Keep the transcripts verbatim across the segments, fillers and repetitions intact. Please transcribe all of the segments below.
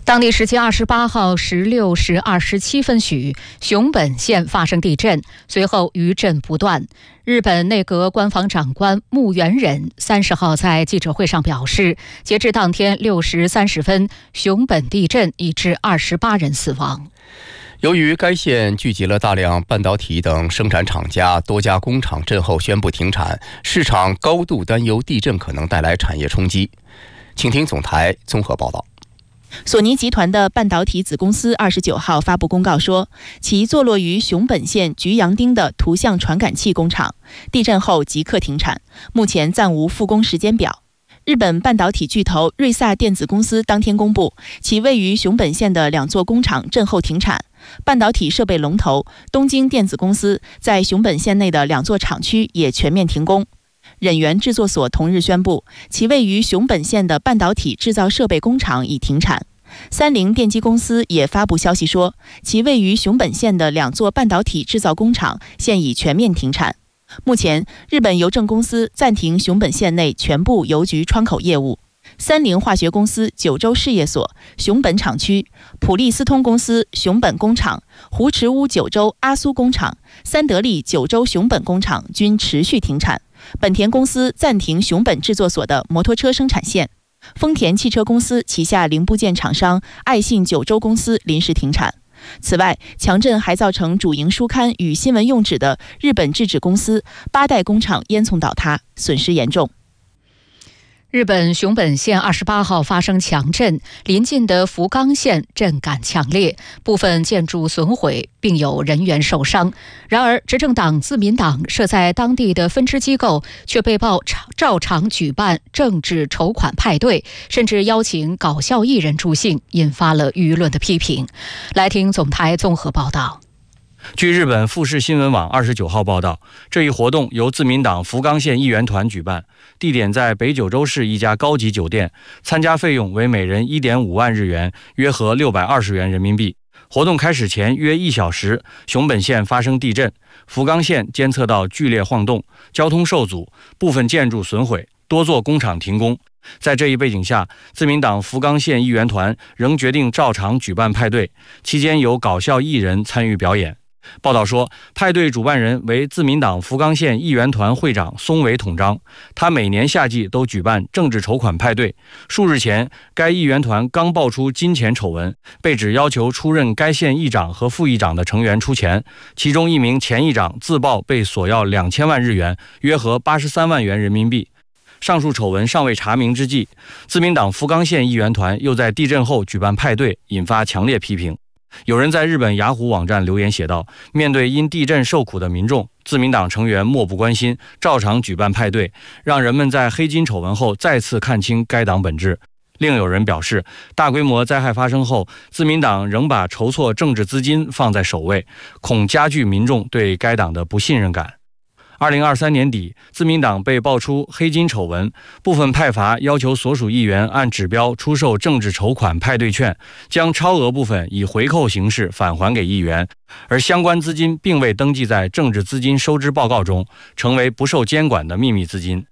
当地时间二十八号十六时二十七分许，熊本县发生地震，随后余震不断。日本内阁官房长官木原忍三十号在记者会上表示，截至当天六时三十分，熊本地震已致二十八人死亡。 由于该县聚集了大量半导体等生产厂家，多家工厂震后宣布停产，市场高度担忧地震可能带来产业冲击。请听总台综合报道。 索尼集团的半导体子公司二十九号发布公告说，其坐落于熊本县菊阳町的图像传感器工厂地震后即刻停产，目前暂无复工时间表。日本半导体巨头瑞萨电子公司当天公布，其位于熊本县的两座工厂震后停产。半导体设备龙头东京电子公司在熊本县内的两座厂区也全面停工。忍源制作所同日宣布，其位于熊本县的半导体制造设备工厂已停产。三菱电机公司也发布消息说，其位于熊本县的两座半导体制造工厂现已全面停产。目前，日本邮政公司暂停熊本县内全部邮局窗口业务。三菱化学公司九州事业所熊本厂区、普利司通公司熊本工厂、湖池屋九州阿苏工厂、三得利九州熊本工厂均持续停产。本田公司暂停熊本制作所的摩托车生产线。丰田汽车公司旗下零部件厂商爱信九州公司临时停产。此外，强震还造成主营书刊与新闻用纸的日本制纸公司八代工厂烟囱倒塌，损失严重。 日本熊本县二十八号发生强震，邻近的福冈县震感强烈，部分建筑损毁，并有人员受伤。然而，执政党自民党设在当地的分支机构却被曝照常举办政治筹款派对，甚至邀请搞笑艺人助兴，引发了舆论的批评。来听总台综合报道。 据日本富士新闻网二十九号报道，这一活动由自民党福冈县议员团举办，地点在北九州市一家高级酒店，参加费用为每人 一点五万日元，约合六百二十元人民币。活动开始前约一小时，熊本县发生地震，福冈县监测到剧烈晃动，交通受阻，部分建筑损毁，多座工厂停工。在这一背景下，自民党福冈县议员团仍决定照常举办派对，期间有搞笑艺人参与表演。报道说，派对主办人为自民党福冈县议员团会长松尾统章，他每年夏季都举办政治筹款派对。数日前，该议员团刚爆出金钱丑闻，被指要求出任该县议长和副议长的成员出钱，其中一名前议长自曝被索要两千万日元，约合八十三万元人民币。上述丑闻尚未查明之际，自民党福冈县议员团又在地震后举办派对，引发强烈批评。有人在日本雅虎网站留言写道，面对因地震受苦的民众，自民党成员漠不关心，照常举办派对，让人们在黑金丑闻后再次看清该党本质。另有人表示，大规模灾害发生后，自民党仍把筹措政治资金放在首位，恐加剧民众对该党的不信任感。二零二三年底，自民党被爆出黑金丑闻，部分派阀要求所属议员按指标出售政治筹款派对券，将超额部分以回扣形式返还给议员，而相关资金并未登记在政治资金收支报告中，成为不受监管的秘密资金。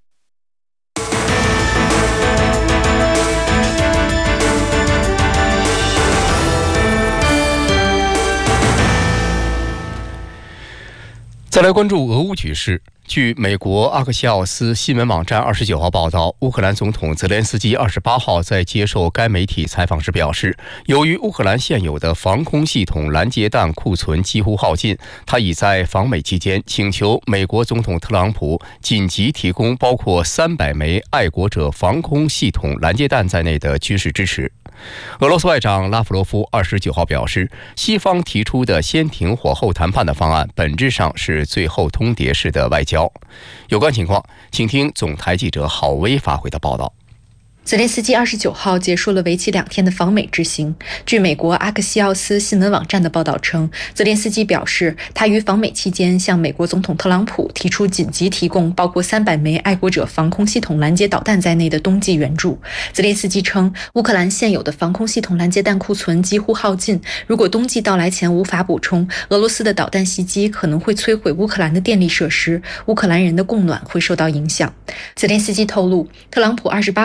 再来关注俄乌局势。据美国阿克西奥斯新闻网站二十九号报道，乌克兰总统泽连斯基二十八号在接受该媒体采访时表示，由于乌克兰现有的防空系统拦截弹库存几乎耗尽，他已在访美期间请求美国总统特朗普紧急提供包括三百枚爱国者防空系统拦截弹在内的军事支持。俄罗斯外长拉夫罗夫二十九号表示，西方提出的先停火后谈判的方案本质上是最后通牒式的外交。有关情况，请听总台记者郝威发回的报道。 泽连斯基二十九号结束了为期两天的访美之行。据美国阿克西奥斯新闻网站的报道称，泽连斯基表示，他于访美期间向美国总统特朗普提出紧急提供包括三百枚爱国者防空系统拦截导弹在内的冬季援助。泽连斯基称，乌克兰现有的防空系统拦截弹库存几乎耗尽，如果冬季到来前无法补充，俄罗斯的导弹袭击可能会摧毁乌克兰的电力设施，乌克兰人的供暖会受到影响。泽连斯基透露，特朗普二十八号在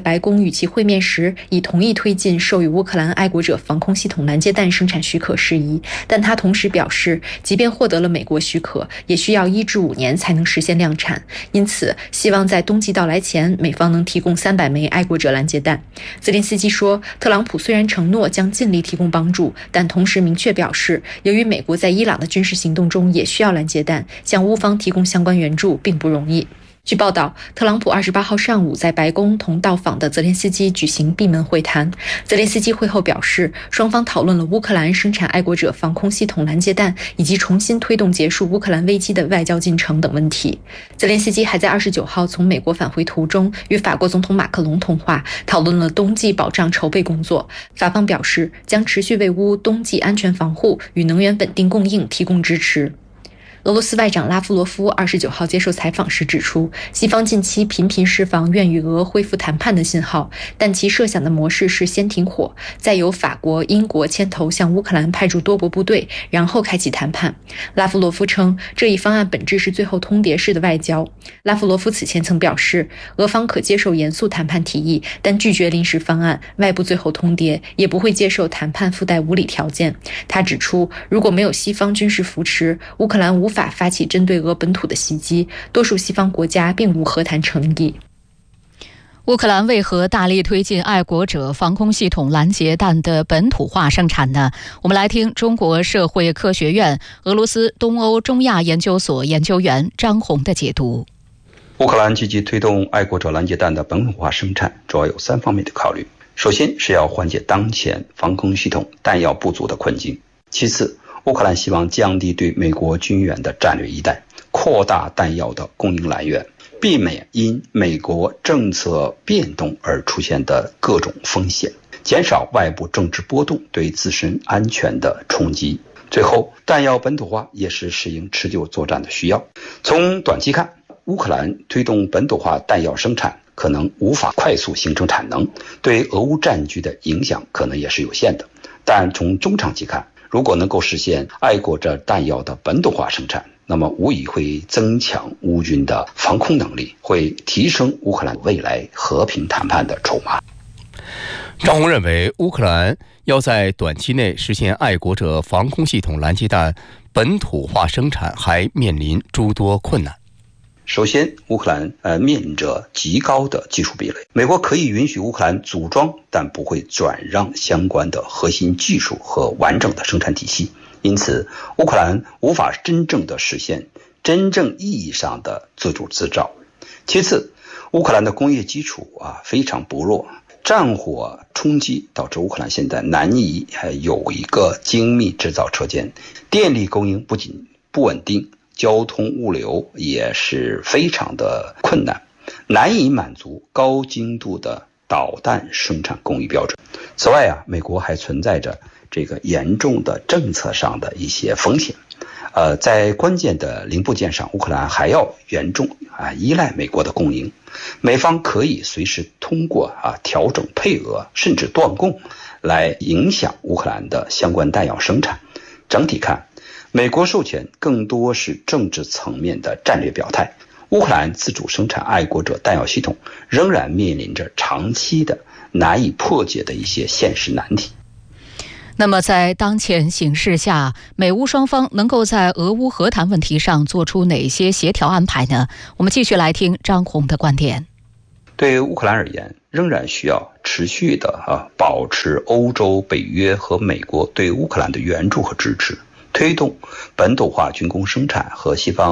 白宫与其会面时，已同意推进授予乌克兰爱国者防空系统拦截弹生产许可事宜，但他同时表示，即便获得了美国许可，也需要一至五年才能实现量产，因此希望在冬季到来前，美方能提供三百枚爱国者拦截弹。泽连斯基说，特朗普虽然承诺将尽力提供帮助，但同时明确表示，由于美国在伊朗的军事行动中也需要拦截弹，向乌方提供相关援助并不容易。据报道，特朗普二十八号上午在白宫同到访的泽连斯基举行闭门会谈。泽连斯基会后表示，双方讨论了乌克兰生产爱国者防空系统拦截弹以及重新推动结束乌克兰危机的外交进程等问题。泽连斯基还在二十九号从美国返回途中与法国总统马克龙通话，讨论了冬季保障筹备工作。法方表示，将持续为乌冬季安全防护与能源稳定供应提供支持。俄罗斯外长拉夫罗夫二十九号接受采访时指出，西方近期频频释放愿与俄恢复谈判的信号，但其设想的模式是先停火，再由法国、英国牵头向乌克兰派驻多国部队，然后开启谈判。拉夫罗夫称，这一方案本质是最后通牒式的外交。拉夫罗夫此前曾表示，俄方可接受严肃谈判提议，但拒绝临时方案、外部最后通牒，也不会接受谈判附带无理条件。他指出，如果没有西方军事扶持，乌克兰无法发起针对俄本土的袭击，多数西方国家并无和谈诚意。 乌克兰为何大力推进爱国者防空系统拦截弹的本土化生产呢？我们来听中国社会科学院俄罗斯东欧中亚研究所研究员张红的解读。 乌克兰积极推动爱国者拦截弹的本土化生产，主要有三方面的考虑。首先是要缓解当前防空系统弹药不足的困境，其次乌克兰希望降低对美国军援的战略依赖，扩大弹药的供应来源，避免因美国政策变动而出现的各种风险，减少外部政治波动对自身安全的冲击。最后，弹药本土化也是适应持久作战的需要。从短期看，乌克兰推动本土化弹药生产可能无法快速形成产能，对俄乌战局的影响可能也是有限的。但从中长期看，如果能够实现爱国者弹药的本土化生产，那么无疑会增强乌军的防空能力，会提升乌克兰未来和平谈判的筹码。 张红认为，乌克兰要在短期内实现爱国者防空系统拦截弹本土化生产，还面临诸多困难。 首先，乌克兰呃面临着极高的技术壁垒。美国可以允许乌克兰组装，但不会转让相关的核心技术和完整的生产体系。因此，乌克兰无法真正的实现真正意义上的自主制造。其次，乌克兰的工业基础啊非常薄弱，战火冲击导致乌克兰现在难以有一个精密制造车间，电力供应不仅不稳定，交通物流也是非常的困难，难以满足高精度的导弹生产工艺标准。此外啊，美国还存在着这个严重的政策上的一些风险。呃，在关键的零部件上，乌克兰还要严重啊依赖美国的供应。美方可以随时通过啊调整配额，甚至断供，来影响乌克兰的相关弹药生产。整体看，美国授权更多是政治层面的战略表态，乌克兰自主生产爱国者弹药系统仍然面临着长期的难以破解的一些现实难题。 那么在当前形势下，美乌双方能够在俄乌和谈问题上做出哪些协调安排呢？我们继续来听张红的观点。 对乌克兰而言，仍然需要持续的啊保持欧洲、北约和美国对乌克兰的援助和支持，推动本土化军工生产和西方